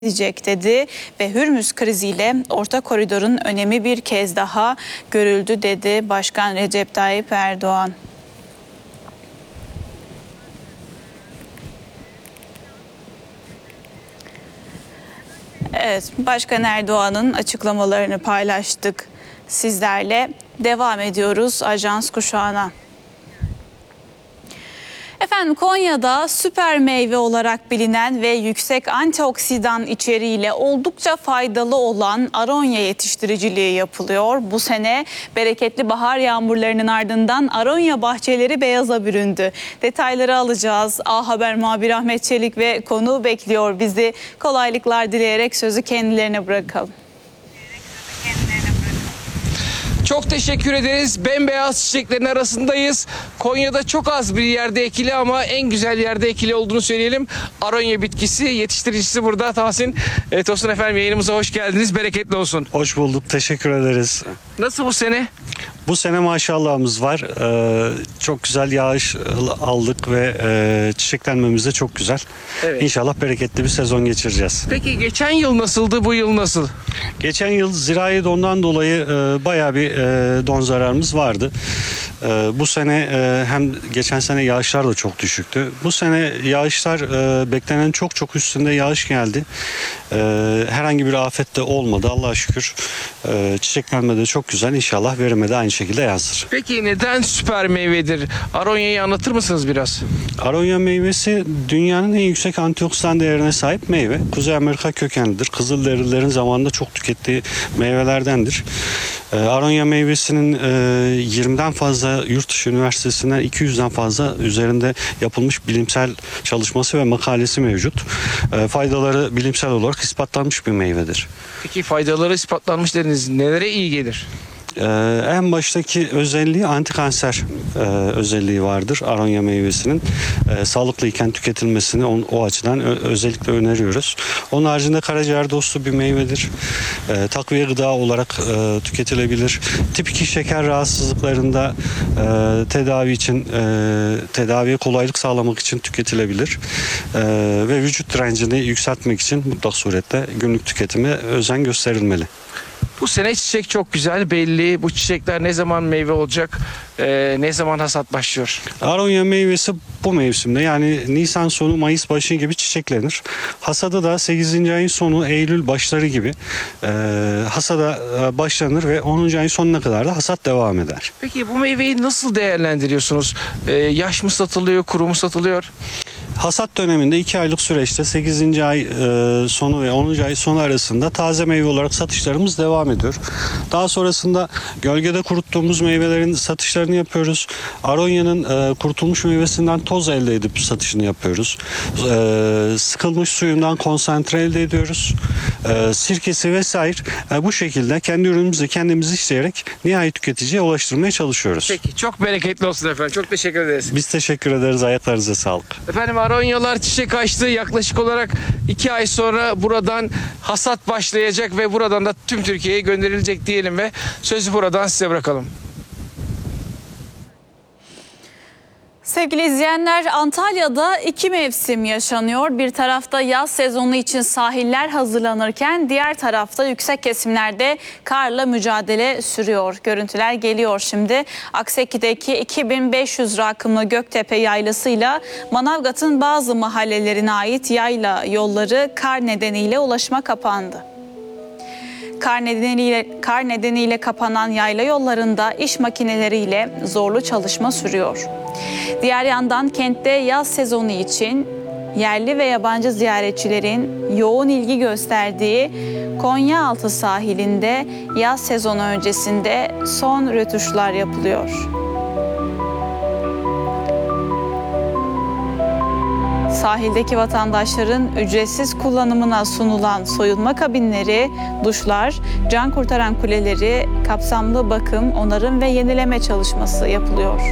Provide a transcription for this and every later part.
edecek dedi ve Hürmüz kriziyle orta koridorun önemi bir kez daha görüldü dedi Başkan Recep Tayyip Erdoğan. Evet, Başkan Erdoğan'ın açıklamalarını paylaştık sizlerle. Devam ediyoruz Ajans Kuşağı'na. Efendim, Konya'da süper meyve olarak bilinen ve yüksek antioksidan içeriğiyle oldukça faydalı olan aronya yetiştiriciliği yapılıyor. Bu sene bereketli bahar yağmurlarının ardından aronya bahçeleri beyaza büründü. Detayları alacağız. A Haber muhabiri Ahmet Çelik ve konuğu bekliyor bizi. Kolaylıklar dileyerek sözü kendilerine bırakalım. Çok teşekkür ederiz. Bembeyaz çiçeklerin arasındayız. Konya'da çok az bir yerde ekili ama en güzel yerde ekili olduğunu söyleyelim. Aronya bitkisi yetiştiricisi burada Tahsin. Tosun efendim, yayınımıza hoş geldiniz. Bereketli olsun. Hoş bulduk. Teşekkür ederiz. Nasıl bu sene? Bu sene maşallahımız var. Çok güzel yağış aldık ve çiçeklenmemiz de çok güzel. Evet. İnşallah bereketli bir sezon geçireceğiz. Peki geçen yıl nasıldı, bu yıl nasıl? Geçen yıl zirai dondan dolayı bayağı bir don zararımız vardı. Bu sene hem geçen sene yağışlar da çok düşüktü. Bu sene yağışlar beklenen çok üstünde yağış geldi. Herhangi bir afet de olmadı Allah'a şükür. Çiçeklenme de çok güzel. İnşallah verime de aynı şekilde yansır. Peki neden süper meyvedir? Aronya'yı anlatır mısınız biraz? Aronya meyvesi dünyanın en yüksek antioksidan değerine sahip meyve. Kuzey Amerika kökenlidir. Kızılderililerin zamanında çok tükettiği meyvelerdendir. Aronya meyvesinin 20'den fazla yurt dışı üniversitesinden 200'den fazla üzerinde yapılmış bilimsel çalışması ve makalesi mevcut. Faydaları bilimsel olarak ispatlanmış bir meyvedir. Peki faydaları ispatlanmış dediniz. Nelere iyi gelir? En baştaki özelliği antikanser özelliği vardır aronya meyvesinin. Sağlıklıyken tüketilmesini o açıdan özellikle öneriyoruz. Onun haricinde karaciğer dostu bir meyvedir. Takviye gıda olarak tüketilebilir. Tip 2 şeker rahatsızlıklarında tedavi için tedaviye kolaylık sağlamak için tüketilebilir. Ve vücut direncini yükseltmek için mutlak surette günlük tüketime özen gösterilmeli. Bu sene çiçek çok güzel belli. Bu çiçekler ne zaman meyve olacak? Ne zaman hasat başlıyor? Aronya meyvesi bu mevsimde, yani Nisan sonu Mayıs başı gibi çiçeklenir. Hasadı da 8. ayın sonu Eylül başları gibi hasada başlanır ve 10. ayın sonuna kadar da hasat devam eder. Peki bu meyveyi nasıl değerlendiriyorsunuz? Yaş mı satılıyor, kuru mu satılıyor? Hasat döneminde 2 aylık süreçte 8. ay sonu ve 10. ay sonu arasında taze meyve olarak satışlarımız devam ediyor. Daha sonrasında gölgede kuruttuğumuz meyvelerin satışlarını yapıyoruz. Aronya'nın kurutulmuş meyvesinden toz elde edip satışını yapıyoruz. Sıkılmış suyundan konsantre elde ediyoruz. Sirkesi vesaire bu şekilde kendi ürünümüzü kendimiz işleyerek nihai tüketiciye ulaştırmaya çalışıyoruz. Peki çok bereketli olsun efendim. Çok teşekkür ederiz. Biz teşekkür ederiz. Ayaklarınıza sağlık. Efendim, aronyalar çiçek açtı. Yaklaşık olarak 2 ay sonra buradan hasat başlayacak ve buradan da tüm Türkiye'ye gönderilecek diyelim ve sözü buradan size bırakalım. Sevgili izleyenler, Antalya'da 2 mevsim yaşanıyor. Bir tarafta yaz sezonu için sahiller hazırlanırken diğer tarafta yüksek kesimlerde karla mücadele sürüyor. Görüntüler geliyor şimdi. Akseki'deki 2500 rakımlı Göktepe Yaylası'yla Manavgat'ın bazı mahallelerine ait yayla yolları kar nedeniyle ulaşıma kapandı. Kar nedeniyle kapanan yayla yollarında iş makineleriyle zorlu çalışma sürüyor. Diğer yandan kentte yaz sezonu için yerli ve yabancı ziyaretçilerin yoğun ilgi gösterdiği Konyaaltı sahilinde yaz sezonu öncesinde son rötuşlar yapılıyor. Sahildeki vatandaşların ücretsiz kullanımına sunulan soyunma kabinleri, duşlar, can kurtaran kuleleri, kapsamlı bakım, onarım ve yenileme çalışması yapılıyor.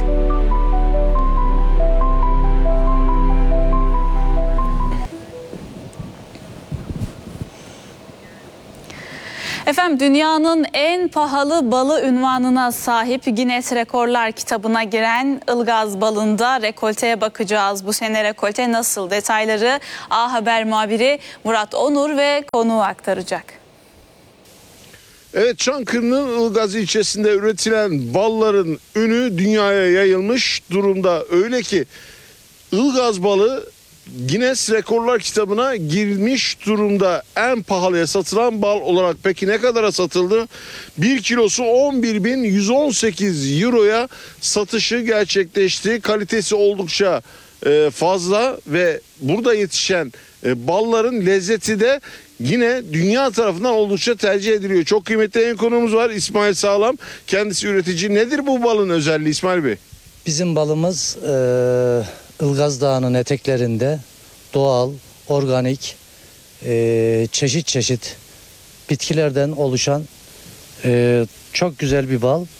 Efendim dünyanın en pahalı balı unvanına sahip Guinness Rekorlar kitabına giren Ilgaz balında rekolteye bakacağız. Bu sene rekolte nasıl? Detayları A Haber muhabiri Murat Onur ve konuğu aktaracak. Evet, Çankırı'nın Ilgaz ilçesinde üretilen balların ünü dünyaya yayılmış durumda. Öyle ki Ilgaz balı Guinness Rekorlar kitabına girmiş durumda. En pahalıya satılan bal olarak. Peki ne kadara satıldı? 1 kilosu 11.118 euroya satışı gerçekleşti. Kalitesi oldukça fazla ve burada yetişen balların lezzeti de yine dünya tarafından oldukça tercih ediliyor. Çok kıymetli en konuğumuz var, İsmail Sağlam. Kendisi üretici. Nedir bu balın özelliği İsmail Bey? Bizim balımız Ilgaz Dağı'nın eteklerinde doğal, organik, çeşit çeşit bitkilerden oluşan çok güzel bir bal.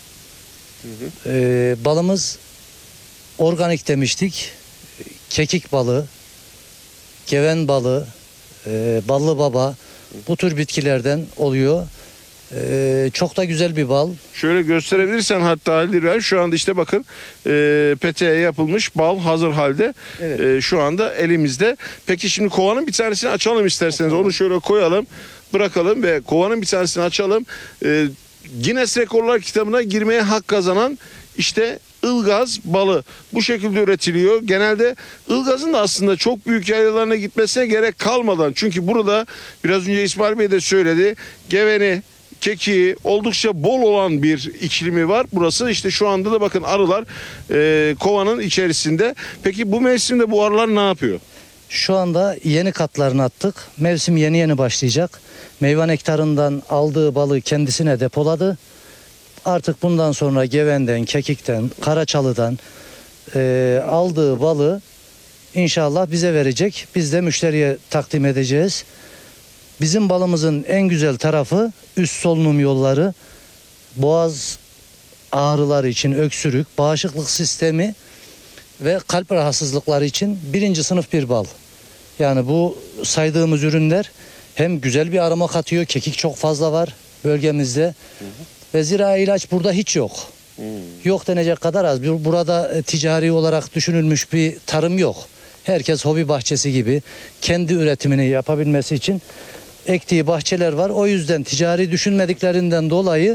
Balımız organik demiştik. Kekik balı, geven balı, ballı baba bu tür bitkilerden oluyor. Çok da güzel bir bal. Şöyle gösterebilirsen hatta Halil Bey, şu anda işte bakın peteğe yapılmış bal hazır halde. Evet. Şu anda elimizde. Peki şimdi kovanın bir tanesini açalım isterseniz. Onu şöyle koyalım, bırakalım ve kovanın bir tanesini açalım. Guinness Rekorlar kitabına girmeye hak kazanan işte Ilgaz balı bu şekilde üretiliyor. Genelde Ilgaz'ın da aslında çok büyük yaylalarına gitmesine gerek kalmadan, çünkü burada biraz önce İsmail Bey de söyledi, geveni, kekiği oldukça bol olan bir iklimi var. Burası işte şu anda da bakın arılar kovanın içerisinde. Peki bu mevsimde bu arılar ne yapıyor? Şu anda yeni katlarını attık. Mevsim yeni başlayacak. Meyve nektarından aldığı balı kendisine depoladı. Artık bundan sonra gevenden, kekikten, karaçalıdan aldığı balı inşallah bize verecek. Biz de müşteriye takdim edeceğiz. Bizim balımızın en güzel tarafı üst solunum yolları, boğaz ağrıları için öksürük, bağışıklık sistemi ve kalp rahatsızlıkları için 1. sınıf bir bal. Yani bu saydığımız ürünler hem güzel bir aroma katıyor, kekik çok fazla var bölgemizde. Ve zirai ilaç burada hiç yok. Yok denecek kadar az. Burada ticari olarak düşünülmüş bir tarım yok. Herkes hobi bahçesi gibi kendi üretimini yapabilmesi için ektiği bahçeler var. O yüzden ticari düşünmediklerinden dolayı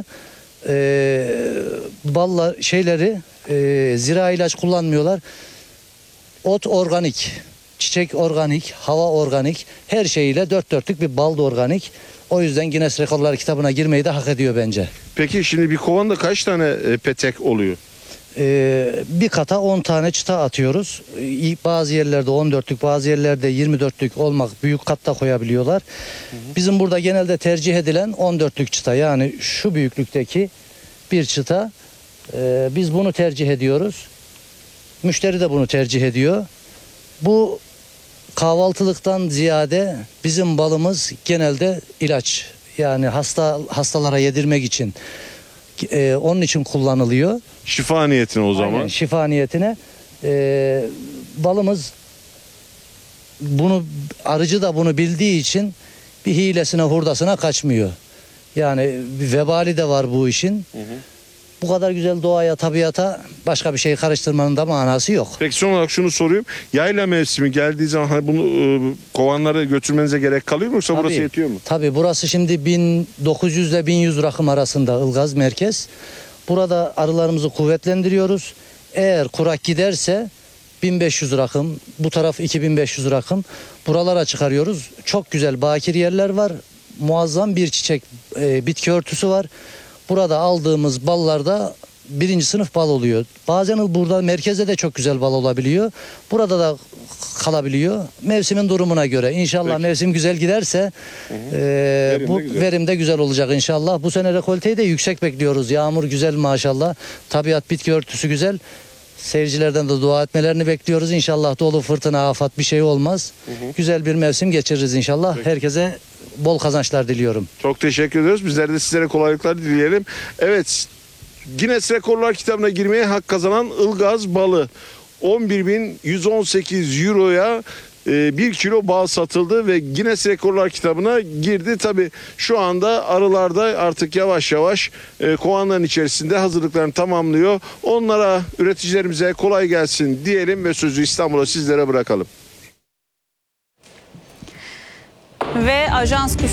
balla zirai ilaç kullanmıyorlar. Ot organik, çiçek organik, hava organik, her şeyiyle dört dörtlük bir bal da organik. O yüzden Guinness Rekorlar kitabına girmeyi de hak ediyor bence. Peki şimdi bir kovanda kaç tane petek oluyor? Bir kata 10 tane çıta atıyoruz. Bazı yerlerde 14'lük, bazı yerlerde 24'lük olmak büyük katta koyabiliyorlar. Bizim burada genelde tercih edilen 14'lük çıta, yani şu büyüklükteki bir çıta. Biz bunu tercih ediyoruz. Müşteri de bunu tercih ediyor. Bu kahvaltılıktan ziyade bizim balımız genelde ilaç. Yani hastalara yedirmek için. Onun için kullanılıyor. Şifa niyetine o zaman. Aynen, şifa niyetine. Balımız arıcı da bunu bildiği için bir hilesine hurdasına kaçmıyor. Yani bir vebali de var bu işin. Bu kadar güzel doğaya, tabiata başka bir şey karıştırmanın da manası yok. Peki son olarak şunu sorayım. Yayla mevsimi geldiği zaman hani bunu kovanları götürmenize gerek kalıyor mu, yoksa burası yetiyor mu? Tabii burası şimdi 1900 ile 1100 rakım arasında Ilgaz merkez. Burada arılarımızı kuvvetlendiriyoruz. Eğer kurak giderse 1500 rakım, bu taraf 2500 rakım. Buralara çıkarıyoruz. Çok güzel bakir yerler var. Muazzam bir çiçek bitki örtüsü var. Burada aldığımız ballarda 1. sınıf bal oluyor. Bazen burada merkezde de çok güzel bal olabiliyor. Burada da kalabiliyor. Mevsimin durumuna göre. İnşallah Peki. mevsim güzel giderse verim de güzel olacak inşallah. Bu sene rekolteyi de yüksek bekliyoruz. Yağmur güzel maşallah. Tabiat, bitki örtüsü güzel. Seyircilerden de dua etmelerini bekliyoruz. İnşallah dolu, fırtına, afat bir şey olmaz. Güzel bir mevsim geçiririz inşallah. Peki. Herkese bol kazançlar diliyorum. Çok teşekkür ediyoruz. Bizler de sizlere kolaylıklar dileyelim. Evet, Guinness Rekorlar kitabına girmeye hak kazanan Ilgaz balı 11.118 euroya 1 kilo bal satıldı ve Guinness Rekorlar kitabına girdi. Tabii şu anda arılar da artık yavaş yavaş kovanların içerisinde hazırlıklarını tamamlıyor. Onlara, üreticilerimize kolay gelsin diyelim ve sözü İstanbul'a sizlere bırakalım. Ve Ajans